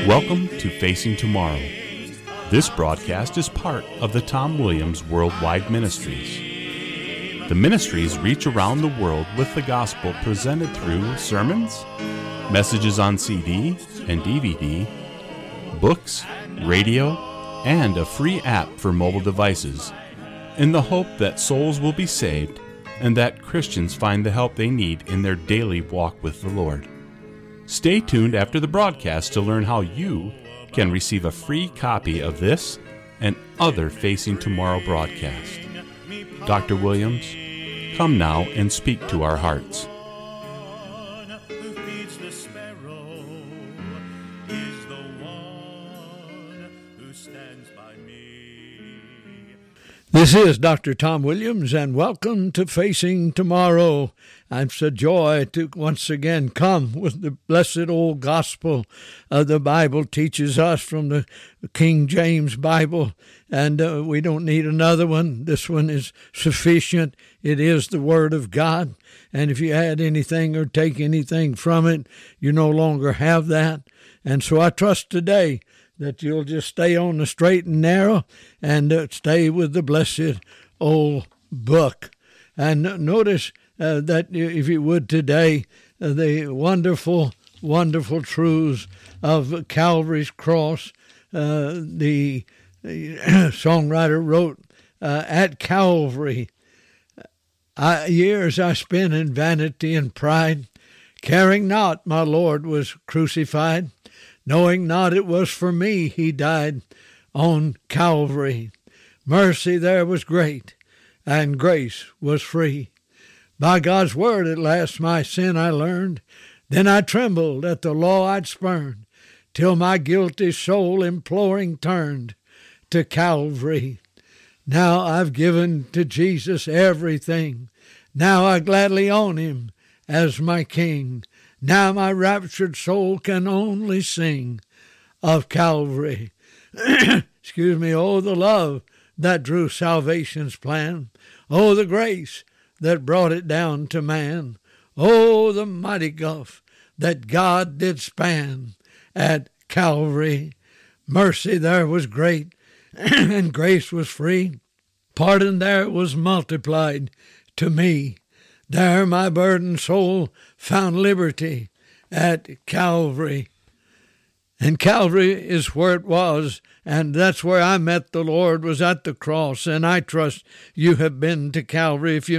Welcome to Facing Tomorrow. This broadcast is part of the Tom Williams Worldwide Ministries. The ministries reach around the world with the gospel presented through sermons, messages on CD and DVD, books, radio, and a free app for mobile devices, in the hope that souls will be saved and that Christians find the help they need in their daily walk with the Lord. Stay tuned after the broadcast to learn how you can receive a free copy of this and other Facing Tomorrow broadcasts. Dr. Williams, come now and speak to our hearts. This is Dr. Tom Williams, and welcome to Facing Tomorrow. It's a joy to once again come with the blessed old gospel. The Bible teaches us from the King James Bible, and we don't need another one. This one is sufficient. It is the Word of God, and if you add anything or take anything from it, you no longer have that. And so I trust today that you'll just stay on the straight and narrow and stay with the blessed old book. And notice that if you would today, the wonderful, wonderful truths of Calvary's cross. The songwriter wrote, at Calvary, years I spent in vanity and pride, caring not my Lord was crucified, knowing not it was for me he died on Calvary. Mercy there was great, and grace was free. By God's word at last my sin I learned, then I trembled at the law I'd spurned, till my guilty soul imploring turned to Calvary. Now I've given to Jesus everything, now I gladly own him as my King. Now my raptured soul can only sing of Calvary. Excuse me, oh, the love that drew salvation's plan. Oh, the grace that brought it down to man. Oh, the mighty gulf that God did span at Calvary. Mercy there was great, and grace was free. Pardon there was multiplied to me. There my burdened soul found liberty at Calvary. And Calvary is where it was, and that's where I met the Lord, was at the cross. And I trust you have been to Calvary. If you